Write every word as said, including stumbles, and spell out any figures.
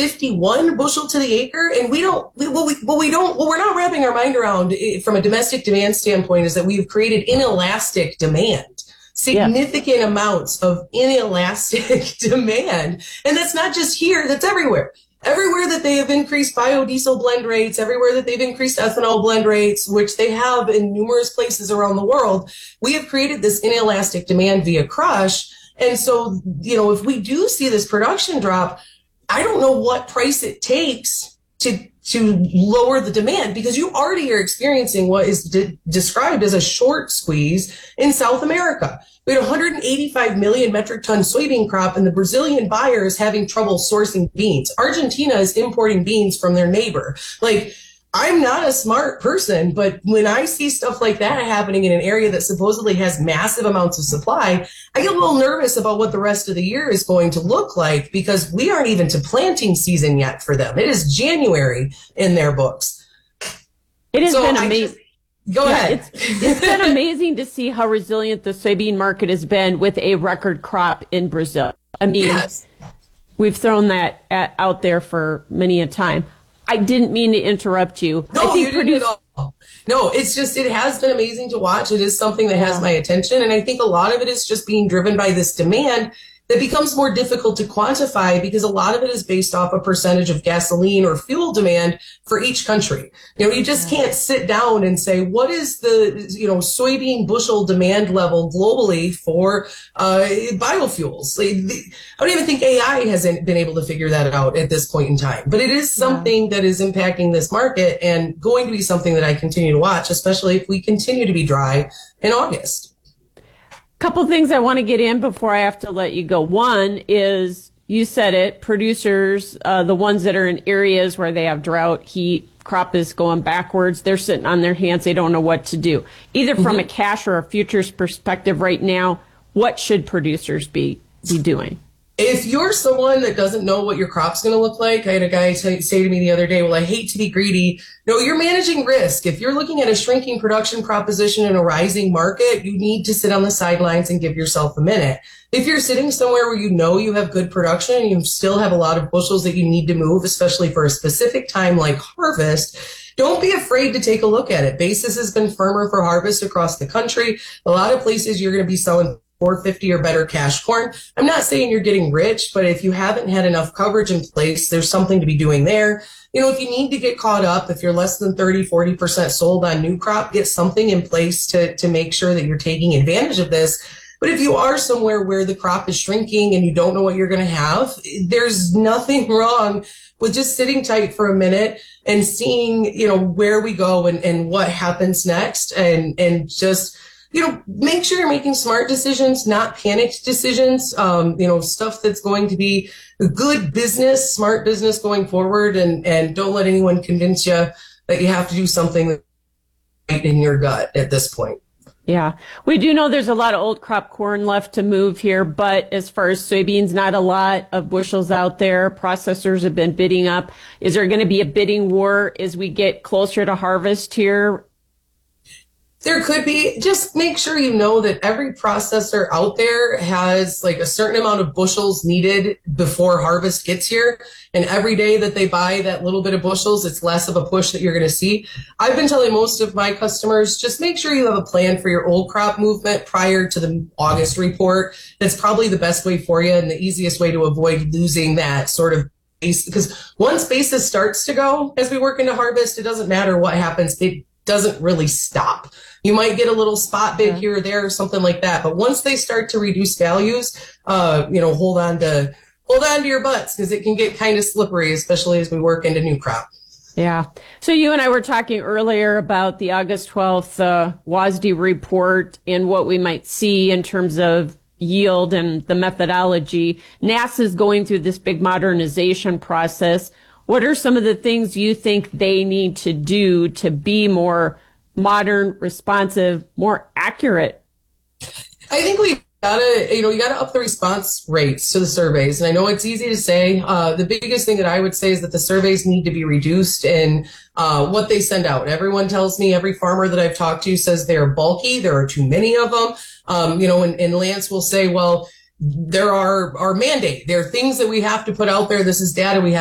fifty-one bushel to the acre. And we don't, we, what we, what we don't, what we're not wrapping our mind around from a domestic demand standpoint is that we've created inelastic demand. Significant yeah. amounts of inelastic demand. And that's not just here, that's everywhere. Everywhere that they have increased biodiesel blend rates, everywhere that they've increased ethanol blend rates, which they have in numerous places around the world, we have created this inelastic demand via crush. And so, you know, if we do see this production drop, I don't know what price it takes to to lower the demand, because you already are experiencing what is de- described as a short squeeze in South America. We had one hundred eighty-five million metric ton soybean crop, and the Brazilian buyer is having trouble sourcing beans. Argentina is importing beans from their neighbor. Like, I'm not a smart person, but when I see stuff like that happening in an area that supposedly has massive amounts of supply, I get a little nervous about what the rest of the year is going to look like, because we aren't even to planting season yet for them. It is January in their books. It has so been amazing. Go yeah, ahead. It's, it's been amazing to see how resilient the soybean market has been with a record crop in Brazil. I mean, yes. we've thrown that at, out there for many a time. I didn't mean to interrupt you. No, I think you didn't produce- at all. No, it's just, it has been amazing to watch. It is something that has my attention. And I think a lot of it is just being driven by this demand that becomes more difficult to quantify, because a lot of it is based off a percentage of gasoline or fuel demand for each country. You know, you just can't sit down and say, what is the, you know, soybean bushel demand level globally for uh, biofuels? Like, the, I don't even think A I has been able to figure that out at this point in time. But it is something yeah. that is impacting this market, and going to be something that I continue to watch, especially if we continue to be dry in August. Couple things I want to get in before I have to let you go. One is, you said it, producers, uh, the ones that are in areas where they have drought, heat, crop is going backwards, they're sitting on their hands, they don't know what to do. Either from mm-hmm. a cash or a futures perspective right now, what should producers be, be doing? If you're someone that doesn't know what your crop's going to look like, I had a guy t- say to me the other day, well, I hate to be greedy. No, you're managing risk. If you're looking at a shrinking production proposition in a rising market, you need to sit on the sidelines and give yourself a minute. If you're sitting somewhere where you know you have good production and you still have a lot of bushels that you need to move, especially for a specific time like harvest, don't be afraid to take a look at it. Basis has been firmer for harvest across the country. A lot of places you're going to be selling four fifty or better cash corn. I'm not saying you're getting rich, but if you haven't had enough coverage in place, there's something to be doing there. You know, if you need to get caught up, if you're less than thirty, forty percent sold on new crop, get something in place to, to make sure that you're taking advantage of this. But if you are somewhere where the crop is shrinking and you don't know what you're going to have, there's nothing wrong with just sitting tight for a minute and seeing, you know, where we go and, and what happens next, and, and just, you know, make sure you're making smart decisions, not panicked decisions, um, you know, stuff that's going to be good business, smart business going forward, and, and don't let anyone convince you that you have to do something right in your gut at this point. Yeah, we do know there's a lot of old crop corn left to move here, but as far as soybeans, not a lot of bushels out there. Processors have been bidding up. Is there going to be a bidding war as we get closer to harvest here? There could be. Just make sure you know that every processor out there has like a certain amount of bushels needed before harvest gets here. And every day that they buy that little bit of bushels, it's less of a push that you're going to see. I've been telling most of my customers, just make sure you have a plan for your old crop movement prior to the August report. That's probably the best way for you and the easiest way to avoid losing that sort of base. Because once basis starts to go as we work into harvest, it doesn't matter what happens. It doesn't really stop. You might get a little spot bid yeah. here or there or something like that. But once they start to reduce values, uh, you know, hold on to hold on to your butts, because it can get kind of slippery, especially as we work into new crop. Yeah. So you and I were talking earlier about the August twelfth uh, W A S D report and what we might see in terms of yield and the methodology. NASA's going through this big modernization process. What are some of the things you think they need to do to be more modern, responsive, more accurate? I think we gotta, you know, you gotta up the response rates to the surveys. And I know it's easy to say. Uh, the biggest thing that I would say is that the surveys need to be reduced in uh, what they send out. Everyone tells me, every farmer that I've talked to says they're bulky. There are too many of them. Um, you know, and, and Lance will say, well, there are our mandate. There are things that we have to put out there. This is data we have